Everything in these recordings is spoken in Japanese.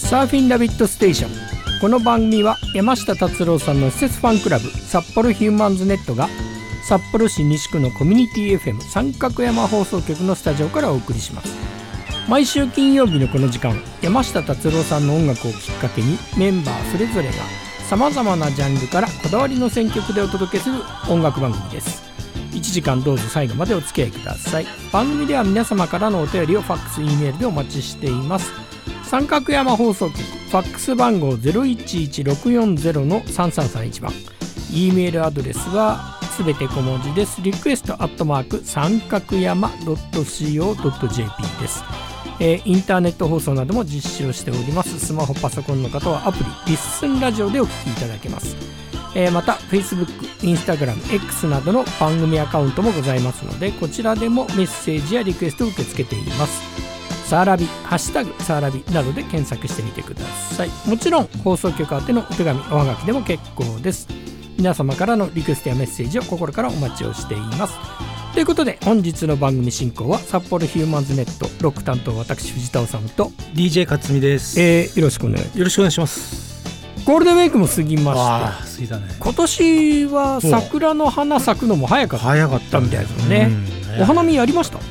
サーフィンラビットステーション。この番組は山下達郎さんの施設ファンクラブ札幌ヒューマンズネットが札幌市西区のコミュニティ FM 三角山放送局のスタジオからお送りします。毎週金曜日のこの時間、山下達郎さんの音楽をきっかけにメンバーそれぞれがさまざまなジャンルからこだわりの選曲でお届けする音楽番組です。1時間どうぞ最後までお付き合いください。番組では皆様からのお便りをファックス、Eメールでお待ちしています。三角山放送局ファックス番号 011-640-3331 番、 Eメールアドレスはすべて小文字です。リクエスト三角山 .co.jp です。インターネット放送なども実施をしております。スマホパソコンの方はアプリリッスンラジオでお聞きいただけます。また Facebook、Instagram、X などの番組アカウントもございますので、こちらでもメッセージやリクエストを受け付けています。サーラビ、ハッシュタグサーラビなどで検索してみてください。もちろん放送局宛てのお手紙、おはがきでも結構です。皆様からのリクエストやメッセージを心からお待ちをしています。ということで本日の番組進行は札幌ヒューマンズネットロック担当私藤田治と DJ 勝美です。 よろしくお願いします。ゴールデンウィークも過ぎまして、 過ぎたね。 今年は桜の花咲くのも早かったみたいですね。お花見やりました？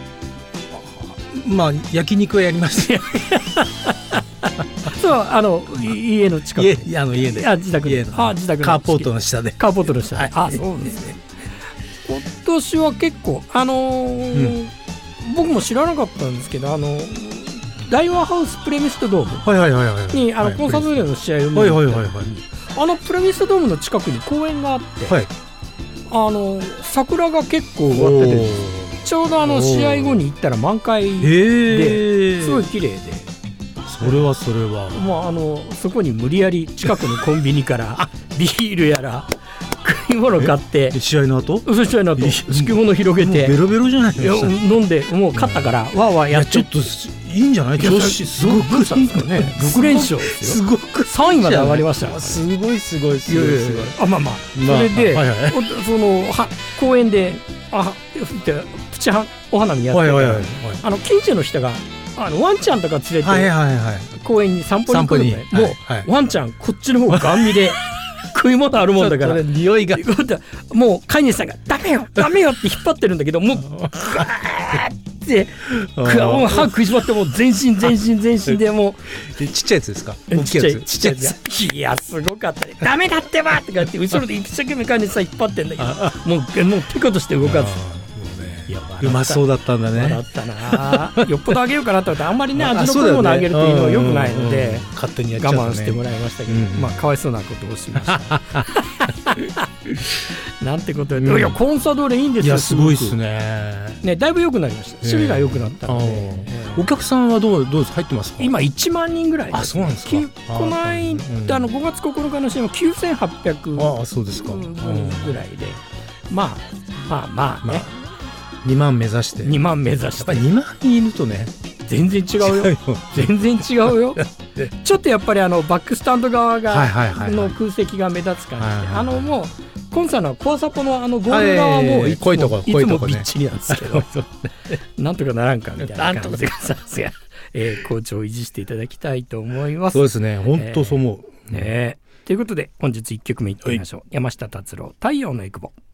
まあ焼肉はやりましたそう、家の近く、 家で自宅で、自宅のカーポートの下で、 はい、そうですね。今年は結構僕も知らなかったんですけど、大和ハウスプレミストドームにコンサドーレの試合を見に行った時に、プレミストドームの近くに公園があって、桜が結構植わってて、ちょうど試合後に行ったら満開ですごい綺麗で、 それはそこに無理やり近くのコンビニからビールやら食い物買って、 試合の後敷物広げてベロベロじゃないですか。 飲んでもう勝ったからわーわーやって、 ちょっといいんじゃない？調子すごくしたんですかね。6連勝ですよ。すごく3位まで上がりましたからね。 すごいそれでその公園でプチお花見やってたら、近所の人がワンちゃんとか連れて公園に散歩に来るので、もうワンちゃんこっちの方がガン見で食い物あるもんだから匂いがもう飼い主さんがダメよって引っ張ってるんだけど、もうガーって歯食いしばって、もう全身でもうちっちゃいやつですか？ ちっちゃいやつ。いやすごかったね。ダメだってばってかって後ろで一生懸命飼い主さん引っ張ってんだけど、もうペコとして動かず。 うまそうだったんだね。 笑ったな。よっぽどあげようかなと思って、あんまりね味の濃いものあげるっていうのは良くないので、 勝手にやっちゃったね。 我慢してもらいましたけど、かわいそうなことをしましたなんてことで、いやコンサドーレいいんですよ。 いやすごいですね。 だいぶ良くなりました。守備が良くなったので、 お客さんはどうです入ってますか？ 今1万人ぐらい。 そうなんですか。 この間5月9日の試合は9800 そうですかぐらいで、まあね、 2万目指してやっぱり2万人いるとね、 全然違うよちょっとやっぱりバックスタンド側がの空席が目立つ感じで、もうコンサのコアサポのゴール側はもういつもびっちりなんですけどなんとかならんかみたいな感じでさすが好調を維持していただきたいと思います。 そうですね、本当そう思う。 ということで本日1曲目いってみましょう。山下達郎、太陽のエクボ。